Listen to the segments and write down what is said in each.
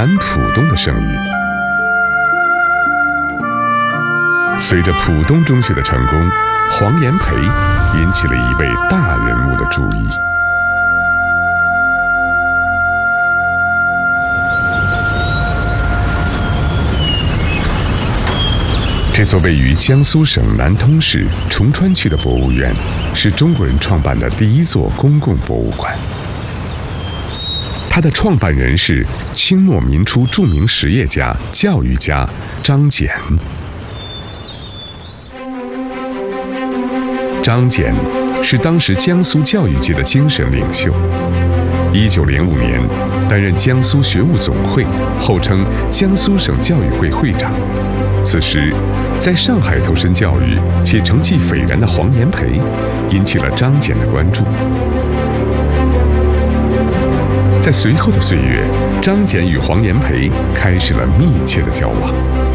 南浦东的声誉。随着浦东中学的成功，黄炎培引起了一位大人物的注意。这座位于江苏省南通市崇川区的博物院，是中国人创办的第一座公共博物馆。它的创办人是清末民初著名实业家、教育家张謇。张謇是当时江苏教育界的精神领袖。1905年，担任江苏学务总会，后称江苏省教育会会长。此时，在上海投身教育且成绩斐然的黄炎培，引起了张謇的关注。在随后的岁月，张謇与黄炎培开始了密切的交往。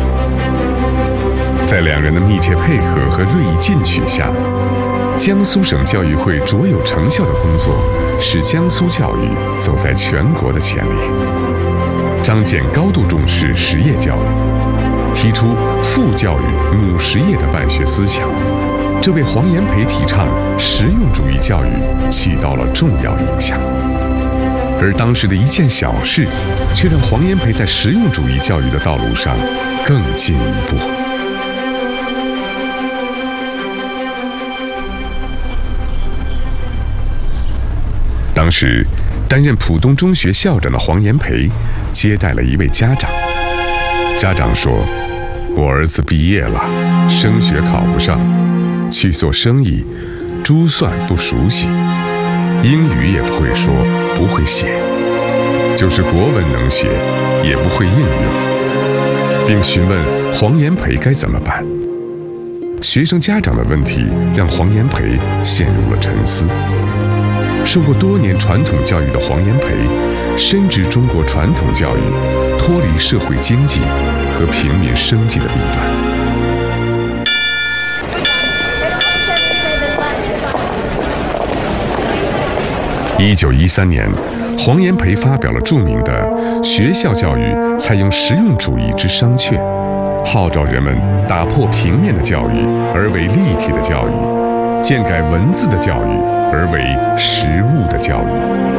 在两人的密切配合和锐意进取下，江苏省教育会卓有成效的工作，使江苏教育走在全国的前列。张謇高度重视实业教育，提出父教育母实业的办学思想，这为黄炎培提倡实用主义教育起到了重要影响。而当时的一件小事，却让黄炎培在实用主义教育的道路上更进一步。当时，担任浦东中学校长的黄炎培接待了一位家长。家长说：“我儿子毕业了，升学考不上，去做生意，珠算不熟悉，英语也不会说，不会写，就是国文能写，也不会应用。”并询问黄炎培该怎么办。学生家长的问题让黄炎培陷入了沉思。受过多年传统教育的黄炎培，深知中国传统教育脱离社会经济和平民生计的弊端。1913年，黄炎培发表了著名的《学校教育采用实用主义之商榷》，号召人们打破平面的教育，而为立体的教育；渐改文字的教育，而为实物的教育。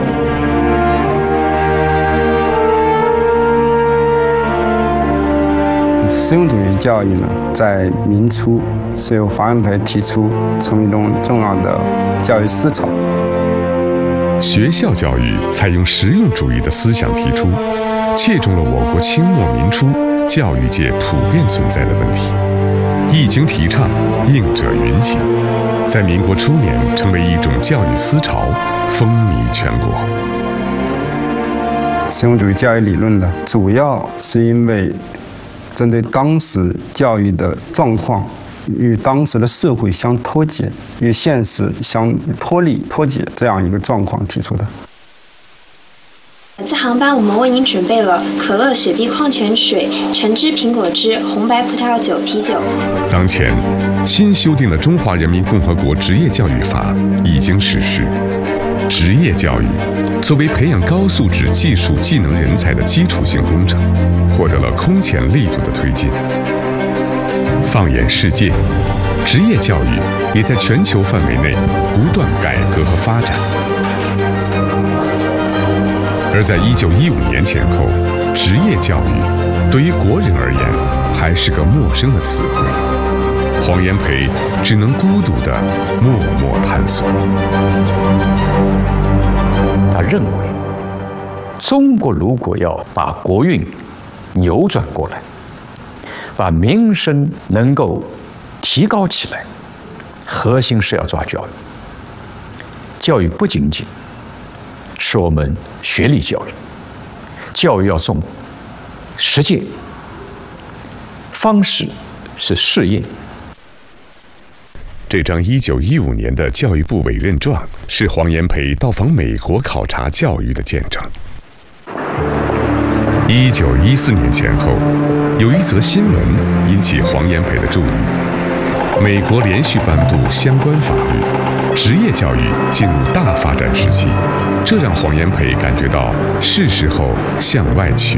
实用主义教育呢，在明初是由黄炎培提出，成为一种重要的教育思潮。 学校教育采用实用主义的思想提出，切中了我国清末民初教育界普遍存在的问题，一经提倡，应者云集，在民国初年成为一种教育思潮，风靡全国。 实用主义教育理论呢，主要是因为针对当时教育的状况与当时的社会相脱节，与现实相脱节这样一个状况提出的。 本次航班我们为您准备了可乐、雪碧、矿泉水、橙汁、苹果汁、红白葡萄酒、啤酒。 当前，新修订的《中华人民共和国职业教育法》已经实施。职业教育作为培养高素质技术技能人才的基础性工程，获得了空前力度的推进。放眼世界，职业教育也在全球范围内不断改革和发展。而在1915年前后，职业教育对于国人而言还是个陌生的词汇。黄炎培只能孤独地默默探索。 他认为，中国如果要把国运扭转过来，把民生能够提高起来，核心是要抓教育。教育不仅仅是我们学历教育，教育要重实践，方式是试验。 这张1915年的教育部委任状是黄炎培到访美国考察教育的见证。1914年前后，有一则新闻引起黄炎培的注意：美国连续颁布相关法律，职业教育进入大发展时期，这让黄炎培感觉到是时候向外取